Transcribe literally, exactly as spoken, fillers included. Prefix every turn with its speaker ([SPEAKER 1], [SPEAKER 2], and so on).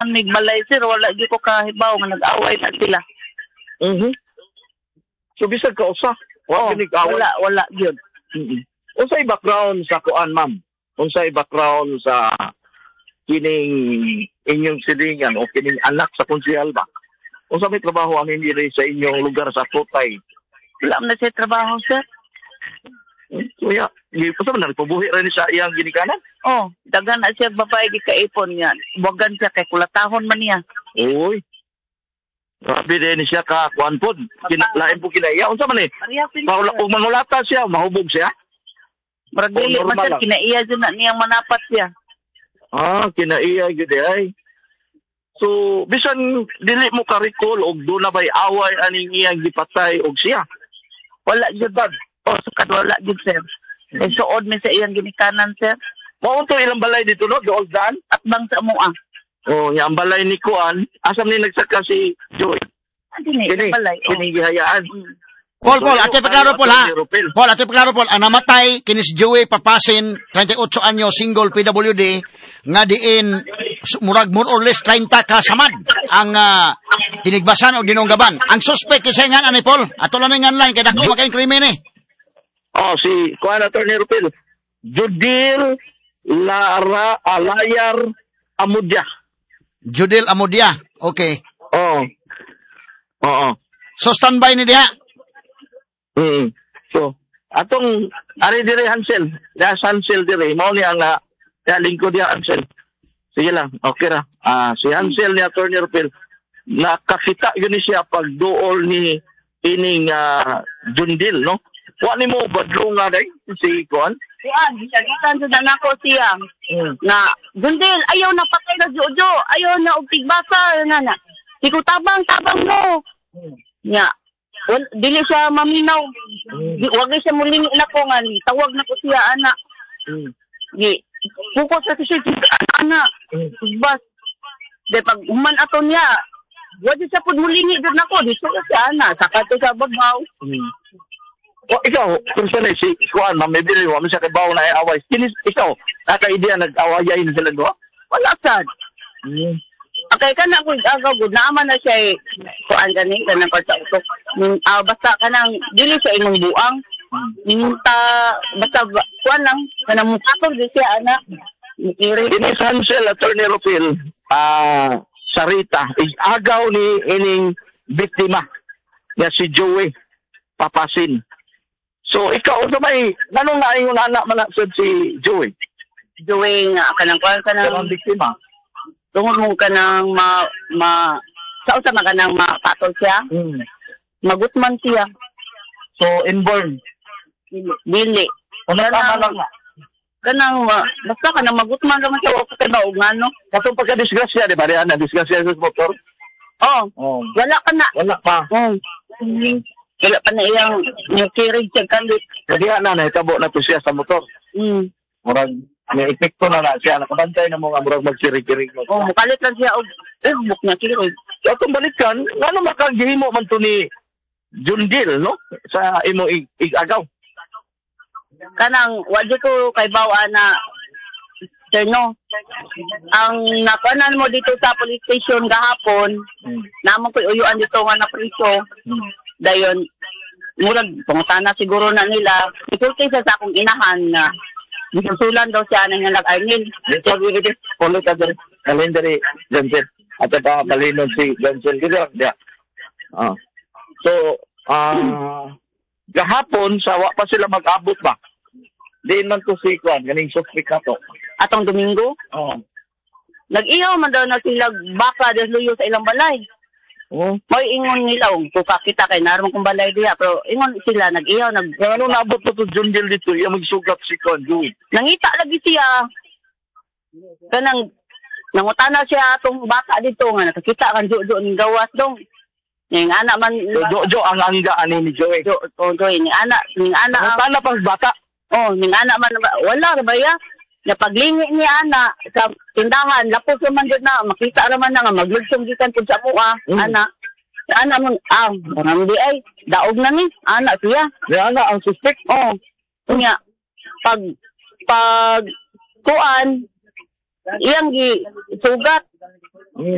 [SPEAKER 1] man nagbalay sir, wala gyud ko kahibaw nga nag-away na sila.
[SPEAKER 2] Mhm. So bisag ka usa, wa
[SPEAKER 1] Oh,
[SPEAKER 2] ginig-away.
[SPEAKER 1] wala wala gyud.
[SPEAKER 2] Mhm. Unsay background sa kuan, ma'am? Unsay background sa kining inyong silingan o kining anak sa konsehal ba? Unsa may trabaho ang hindi sa inyong lugar sa Tutay?
[SPEAKER 1] Wala man na siya trabaho sir.
[SPEAKER 2] So ya, di pa sa man nagpabuhi ra ni sa iyang ginikanan?
[SPEAKER 1] Oh, daghan na siya babae gi kaipon niya. Buwagan siya kay kulatahon man niya.
[SPEAKER 2] Uy. Grabe din siya ka kuan pod. Kinalain po kinaiya. Unsa man eh?
[SPEAKER 1] Pareha sila.
[SPEAKER 2] Paula, kung mangulata siya, mahubog siya.
[SPEAKER 1] Murag dili
[SPEAKER 2] Oh,
[SPEAKER 1] man
[SPEAKER 2] normal
[SPEAKER 1] sir,
[SPEAKER 2] lang.
[SPEAKER 1] kinaiya jud na niyang manapat siya.
[SPEAKER 2] Ah, kinaiya gyud ay. So, bisan dili mo ka-recall og doon na ba'y away aning iyang gipatay og siya.
[SPEAKER 1] Wala jud bad. Oh, sukad wala jud sir. Kay suod mi sa iyang ginikanan sir.
[SPEAKER 2] Mao to ilang balay dito no, dool dan.
[SPEAKER 1] At bang sa mua.
[SPEAKER 2] Oh, yang balay ni Kuan, asam ni nagsaka si Joy.
[SPEAKER 1] Adi ni
[SPEAKER 2] Kini,
[SPEAKER 1] balay. Oh.
[SPEAKER 2] kini gihayaan.
[SPEAKER 3] Paul, Paul, ate paklaro Paul ha.
[SPEAKER 2] Paul.
[SPEAKER 3] Paul, ate paklaro Paul, ang namatay kini si Joey Papasin, thirty-eight anyo, single P W D, nga diin su- murag more or less thirty ka samad ang uh, tinigbasan o dinunggaban. Ang suspect kasi nga ani Paul, ato lang nga line kay dako makain krimen eh.
[SPEAKER 2] Oh, si Kuan Attorney Rupil. Judil Lara Alayar Amudia.
[SPEAKER 3] Judel Amodia. Okay.
[SPEAKER 2] Oh. Oo.
[SPEAKER 3] So standby ni diha.
[SPEAKER 2] Mm. So, atong ari dire Hansel, da Hansel dire, mao ni ang uh, lingkod dia Hansel. Sige lang, okay ra. Ah, si Hansel ni Attorney Rupil, nakakita yun ni siya pagduol ni ining uh, Jundil, no? Wa ni mo badlo nga day si Kuan.
[SPEAKER 1] Kuan, gisagitan jud na nako siya.
[SPEAKER 2] Mm.
[SPEAKER 1] Na Gundil, ayaw na patay na Jojo, ayaw na og tigbasa nga na. Di ko tabang tabang mo. Nya. Wal, dili siya maminaw. Di wag ni siya mulingi na ko nga ni tawag na ko siya ana.
[SPEAKER 2] Mm.
[SPEAKER 1] Di pukot sa siya ana. Bas. De pag human ato niya. Wag siya pud mulingi jud nako dito siya ana. Saka to sa babaw.
[SPEAKER 2] Mm. O, ikaw, kung saan si Kuan, mamibili mo, siya kay Bawo na ay away. Kinis, ikaw, naka-idea nag-awayayin sila doon?
[SPEAKER 1] Wala sad.
[SPEAKER 2] Mm.
[SPEAKER 1] Okay ka na kung agaw good naman na siya eh. Kuan gani ka na sa utok. Ning ah, basta ka nang dili siya imong buang. Minta basta ba- kuan lang kanang mukatog di siya ana. Mikiri.
[SPEAKER 2] Ini Hansel, Attorney Rupil, ah, Sarita, agaw ni ining biktima nga si Joey Papasin. So, ikaw, sa may, nanong na yung anak manasad si Joey?
[SPEAKER 1] Joey nga kanang kuan
[SPEAKER 2] Sa
[SPEAKER 1] kanang
[SPEAKER 2] mga biktima?
[SPEAKER 1] tungod mo kanang ma ma sa usa man kanang mapatol siya.
[SPEAKER 2] Hmm.
[SPEAKER 1] Magutman siya.
[SPEAKER 2] So, inborn.
[SPEAKER 1] Dili.
[SPEAKER 2] Ano tama lang na?
[SPEAKER 1] Kanang ma, basta kanang magutman naman siya o kay ba og ngano.
[SPEAKER 2] Katong pagka-disgrasya, di ba? Diyan na, disgrasya sa motor?
[SPEAKER 1] Oh,
[SPEAKER 2] Oh.
[SPEAKER 1] wala ka na.
[SPEAKER 2] Wala pa.
[SPEAKER 1] Oh. Wala pa na iyang nakirig siya kanit.
[SPEAKER 2] Kaya na, nahitabo na to siya sa motor.
[SPEAKER 1] Mm.
[SPEAKER 2] Murag, may epekto na na siya. Nakabantay na mga murag magsirig-kirig.
[SPEAKER 1] Oh, mukalit lang siya og eh buk niya kirig.
[SPEAKER 2] So, itong balikan, ano makagihimo man to ni Jundil, no? Sa imo ig- igagaw.
[SPEAKER 1] Kanang wadi ko kay bawa na sir no. Ang nakuanan mo dito sa police station gahapon,
[SPEAKER 2] Hmm.
[SPEAKER 1] namon ko uyuan dito nga na priso.
[SPEAKER 2] Hmm.
[SPEAKER 1] Dayon murag pangutana siguro na nila. Isulti sa sa akong inahan na gisusulan daw siya nang nag-arnil.
[SPEAKER 2] Dito, dito, follow ka dito. Kalendary, Johnson. At pa malinon si Johnson. Dito, diya. Ah. So, ah, gahapon, sawa pa sila mag-abot ba? Diin man to si Kwan, ganing suspect na to.
[SPEAKER 1] Atong Domingo,
[SPEAKER 2] Oo.
[SPEAKER 1] nag-iyaw man daw na sila baka desluyo sa ilang balay.
[SPEAKER 2] Oh.
[SPEAKER 1] May ingon nila, oh, kuka kita kay naroon kong balay diya, pero ingon sila, nag-iyaw, nag
[SPEAKER 2] Yung ano naabot na to, John Jill dito, yung magsugat si Kwan, Joey.
[SPEAKER 1] nangita lagi siya. Kanang, nangutana siya atong bata dito, nga nakakita kan Jojo ng gawas dong. Ning anak man,
[SPEAKER 2] So, Jojo ang angga ani ni Joey.
[SPEAKER 1] Jo, oh, Joy, ning anak, ning anak,
[SPEAKER 2] Ang
[SPEAKER 1] ang-
[SPEAKER 2] tana pang bata.
[SPEAKER 1] oh, ning anak man, wala, ba ya? Napaglingi ni anak sa tindahan, lapos naman dyan na, makita naman na nga, maglugsong gikan po sa mua,
[SPEAKER 2] Mm.
[SPEAKER 1] anak. Anak mo, ah, marami di ay, daog na ni, anak siya.
[SPEAKER 2] Yan na ang suspect.
[SPEAKER 1] Oh, nga, pag, pag, kuan, iyang gi, sugat,